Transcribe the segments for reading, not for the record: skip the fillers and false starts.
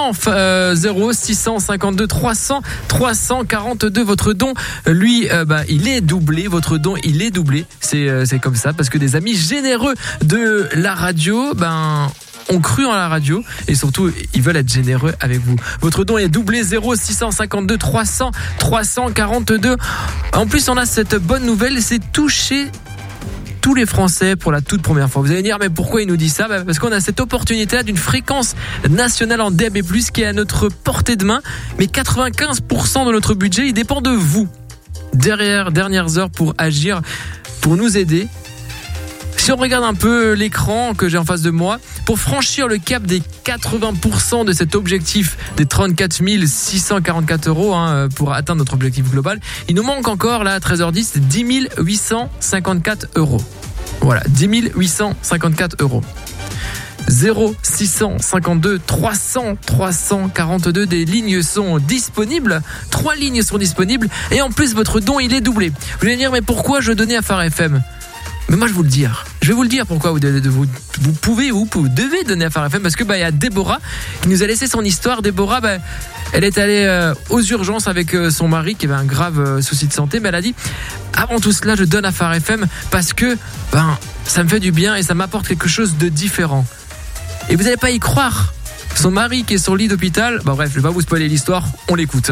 maintenant 0 652 300 342. Votre don, lui, il est doublé. Votre don, il est doublé. C'est comme ça parce que des amis généreux de la radio, ont cru en la radio et surtout ils veulent être généreux avec vous. Votre don est doublé, 0 652 300 342. En plus, on a cette bonne nouvelle, c'est toucher tous les Français pour la toute première fois. Vous allez dire, mais pourquoi il nous dit ça ? Parce qu'on a cette opportunité d'une fréquence nationale en DAB+, qui est à notre portée de main, mais 95% de notre budget, il dépend de vous. Dernières heures pour agir, pour nous aider. Si on regarde un peu l'écran que j'ai en face de moi, pour franchir le cap des 80% de cet objectif des 34 644 euros pour atteindre notre objectif global, il nous manque encore là à 13h10 10 854 euros. Voilà, 10 854 euros. 0 652 300 342, des lignes sont disponibles, 3 lignes sont disponibles et en plus votre don il est doublé. Vous allez dire, mais pourquoi je donnais à Phare FM ? Mais moi je vais vous le dire pourquoi vous devez donner à Phare FM, parce que il y a Déborah qui nous a laissé son histoire. Déborah, elle est allée aux urgences avec son mari qui avait un grave souci de santé, mais elle a dit avant tout cela je donne à Phare FM parce que ça me fait du bien et ça m'apporte quelque chose de différent. Et vous n'allez pas y croire, son mari qui est sur le lit d'hôpital, bref, je vais pas vous spoiler l'histoire, on l'écoute.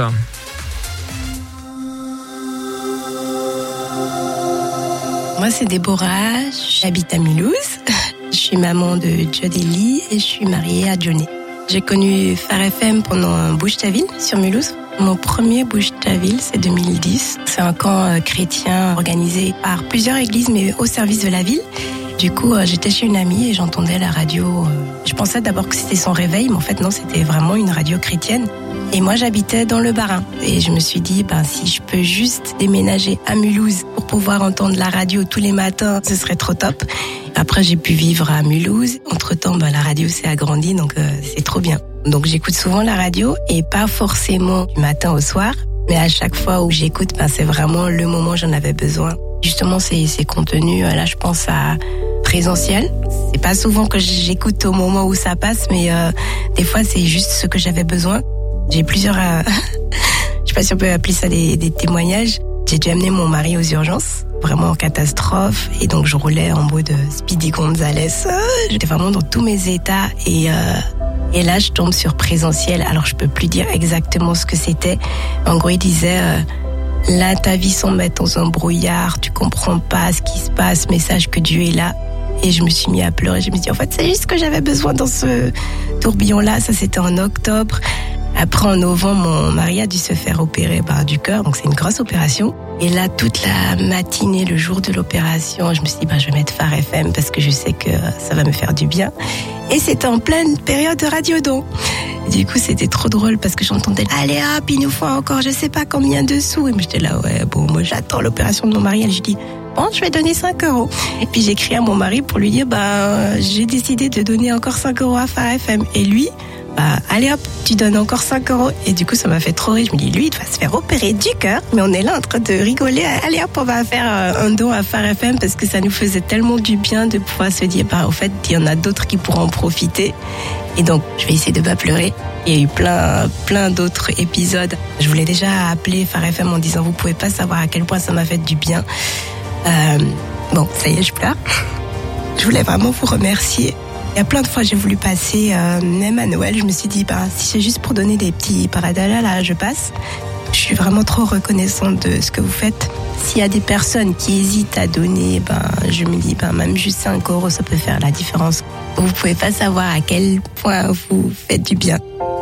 Moi, c'est Déborah, j'habite à Mulhouse. Je suis maman de Jodélie et je suis mariée à Johnny. J'ai connu Phare FM pendant un Bouche-ta-Ville sur Mulhouse. Mon premier Bouche-ta-Ville, c'est 2010. C'est un camp chrétien organisé par plusieurs églises, mais au service de la ville. Du coup, j'étais chez une amie et j'entendais la radio. Je pensais d'abord que c'était son réveil, mais en fait non, c'était vraiment une radio chrétienne. Et moi, j'habitais dans le Bas-Rhin. Et je me suis dit, si je peux juste déménager à Mulhouse pour pouvoir entendre la radio tous les matins, ce serait trop top. Après, j'ai pu vivre à Mulhouse. Entre-temps, la radio s'est agrandie, donc c'est trop bien. Donc, j'écoute souvent la radio et pas forcément du matin au soir. Mais à chaque fois où j'écoute, c'est vraiment le moment où j'en avais besoin. Justement, ces contenus, là, je pense à Présentiel. C'est pas souvent que j'écoute au moment où ça passe, mais des fois, c'est juste ce que j'avais besoin. J'ai plusieurs, je sais pas si on peut appeler ça des témoignages. J'ai dû amener mon mari aux urgences, vraiment en catastrophe, et donc je roulais en mode Speedy Gonzales. J'étais vraiment dans tous mes états et là je tombe sur Présentiel. Alors je peux plus dire exactement ce que c'était. En gros, il disait là ta vie semble être dans un brouillard, tu comprends pas ce qui se passe, mais sache que Dieu est là. Et je me suis mis à pleurer. Je me suis dit en fait c'est juste ce que j'avais besoin dans ce tourbillon-là. Ça c'était en octobre. Après, en novembre, mon mari a dû se faire opérer du cœur, donc c'est une grosse opération. Et là, toute la matinée, le jour de l'opération, je me suis dit, je vais mettre Phare FM parce que je sais que ça va me faire du bien. Et c'était en pleine période de radiodon. Du coup, c'était trop drôle parce que j'entendais, allez hop, il nous faut encore je sais pas combien de sous. Et moi, j'étais là, moi j'attends l'opération de mon mari. Et je dis, je vais donner 5 euros. Et puis j'ai écrit à mon mari pour lui dire, j'ai décidé de donner encore 5 euros à Phare FM. Et lui, allez hop, tu donnes encore 5 euros. Et du coup, ça m'a fait trop rire. Je me dis, lui, il va se faire opérer du cœur. Mais on est là en train de rigoler. Allez hop, on va faire un don à Phare FM parce que ça nous faisait tellement du bien de pouvoir se dire, au fait, il y en a d'autres qui pourront en profiter. Et donc, je vais essayer de pas pleurer. Il y a eu plein d'autres épisodes. Je voulais déjà appeler Phare FM en disant, vous pouvez pas savoir à quel point ça m'a fait du bien. Ça y est, je pleure. Je voulais vraiment vous remercier. Il y a plein de fois j'ai voulu passer, même à Noël, je me suis dit, si c'est juste pour donner des petits paradala, là, je passe. Je suis vraiment trop reconnaissante de ce que vous faites. S'il y a des personnes qui hésitent à donner, je me dis, même juste 5 euros, ça peut faire la différence. Vous pouvez pas savoir à quel point vous faites du bien.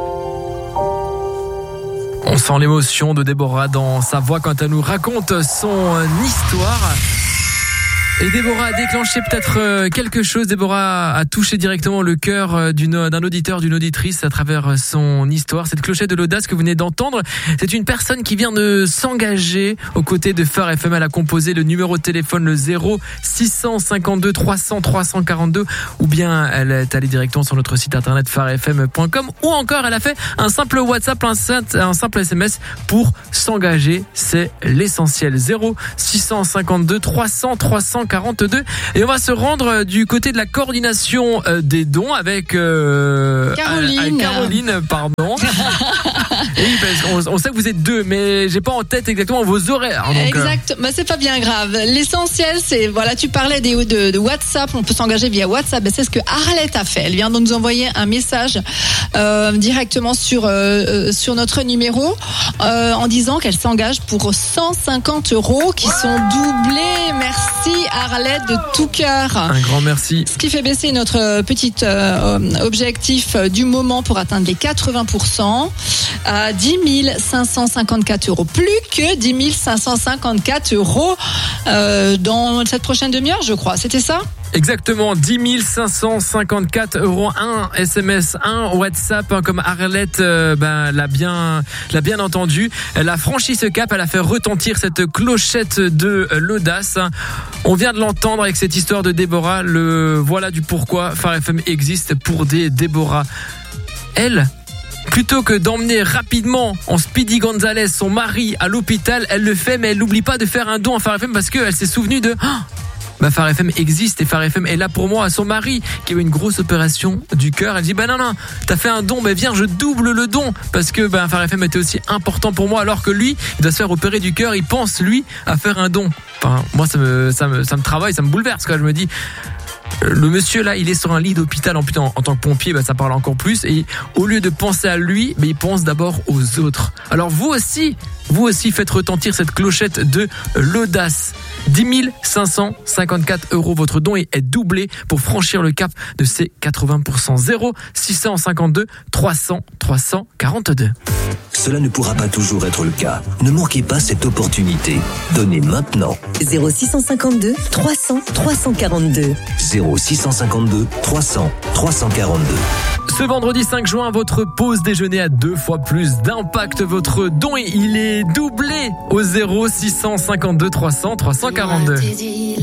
On sent l'émotion de Déborah dans sa voix quand elle nous raconte son histoire. Et Déborah a déclenché peut-être quelque chose. Déborah a touché directement le cœur d'un auditeur, d'une auditrice à travers son histoire. Cette clochette de l'audace que vous venez d'entendre, c'est une personne qui vient de s'engager aux côtés de Phare FM. Elle a composé le numéro de téléphone, le 0 652 300 342, ou bien elle est allée directement sur notre site internet pharefm.com, ou encore elle a fait un simple WhatsApp, un simple SMS pour s'engager. C'est l'essentiel. 0 652 300 342. 342. Et on va se rendre du côté de la coordination des dons avec Caroline, pardon. Oui, parce qu'on sait que vous êtes deux, mais j'ai pas en tête exactement vos horaires. Donc, exact, mais c'est pas bien grave. L'essentiel, c'est, voilà, tu parlais de WhatsApp, on peut s'engager via WhatsApp. C'est ce que Arlette a fait. Elle vient de nous envoyer un message directement sur notre numéro en disant qu'elle s'engage pour 150 € qui sont doublés. Merci Arlette de tout cœur. Un grand merci. Ce qui fait baisser notre petit objectif du moment pour atteindre les 80% à 10 554 €. Plus que 10 554 € dans cette prochaine demi-heure, je crois. C'était ça ? Exactement, 10 554 €, un SMS, un WhatsApp, comme Arlette l'a bien entendu. Elle a franchi ce cap, elle a fait retentir cette clochette de l'audace. On vient de l'entendre avec cette histoire de Déborah, le voilà du pourquoi Phare FM existe pour des Déborah. Elle, plutôt que d'emmener rapidement en Speedy Gonzalez son mari à l'hôpital, elle le fait, mais elle n'oublie pas de faire un don à Phare FM parce qu'elle s'est souvenue de... Phare FM existe et Phare FM est là pour moi. À son mari qui a eu une grosse opération du cœur, elle dit non, t'as fait un don, mais viens, je double le don parce que Phare FM était aussi important pour moi, alors que lui, il doit se faire opérer du cœur, il pense lui à faire un don. Enfin, moi ça me travaille, ça me bouleverse quoi. Je me dis, le monsieur là, il est sur un lit d'hôpital en tant que pompier, ça parle encore plus. Et au lieu de penser à lui, il pense d'abord aux autres. Alors vous aussi faites retentir cette clochette de l'audace. 10 554 €, votre don est doublé pour franchir le cap de ces 80%. 0652 300 342. Cela ne pourra pas toujours être le cas. Ne manquez pas cette opportunité. Donnez maintenant. 0652 300 342. 0652 300 342. Ce vendredi 5 juin, votre pause déjeuner a 2 fois plus d'impact. Votre don, il est doublé au 0652 300 342.